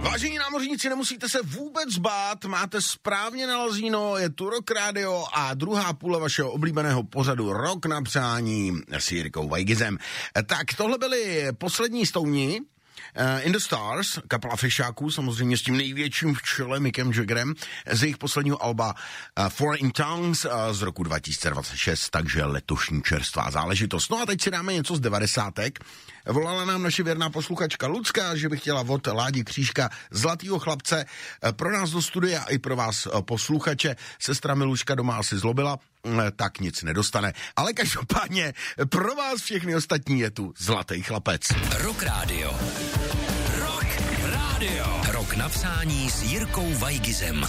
Vážení námořníci, nemusíte se vůbec bát, máte správně nalazíno, je tu Rock Radio a druhá půle vašeho oblíbeného pořadu Rock na přání s Jirkou Vajgizem. Tak tohle byli poslední Stouni, In the Stars, kapela fešáků, samozřejmě s tím největším v čele Mickem Jaggerem, z jejich posledního alba Foreign Tongues z roku 2026, takže letošní čerstvá záležitost. No a teď si dáme něco z 90. Volala nám naše věrná posluchačka Lucka, že by chtěla od Ládi Křížka Zlatýho chlapce pro nás do studia i pro vás posluchače. Sestra Miluška doma asi zlobila, tak nic nedostane. Ale každopádně pro vás všechny ostatní je tu Zlatý chlapec. Rock Radio. Rock Radio. Rock na přání s Jirkou Vajgizem.